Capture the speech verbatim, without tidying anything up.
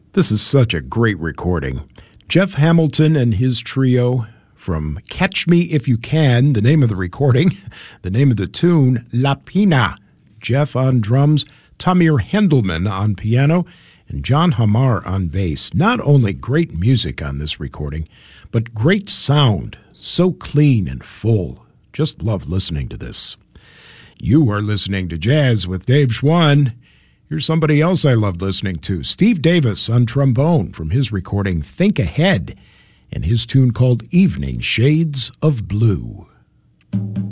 This is such a great recording. Jeff Hamilton and his trio from Catch Me If You Can, the name of the recording, the name of the tune, La Pina. Jeff on drums, Tamir Hendelman on piano, and John Hamar on bass. Not only great music on this recording, but great sound, so clean and full. Just love listening to this. You are listening to Jazz with Dave Schwann. Here's somebody else I love listening to, Steve Davis on trombone from his recording Think Ahead and his tune called Evening Shades of Blue.